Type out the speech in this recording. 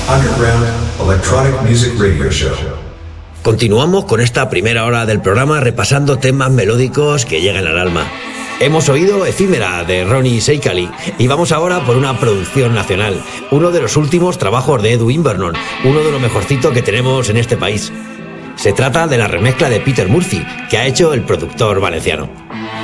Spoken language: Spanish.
Underground Electronic Music Radio Show. Continuamos con esta primera hora del programa repasando temas melódicos que llegan al alma. Hemos oído Efímera de Ronnie Seikali y vamos ahora por una producción nacional, uno de los últimos trabajos de Edwin Vernon, uno de los mejorcitos que tenemos en este país. Se trata de la remezcla de Peter Murphy que ha hecho el productor valenciano.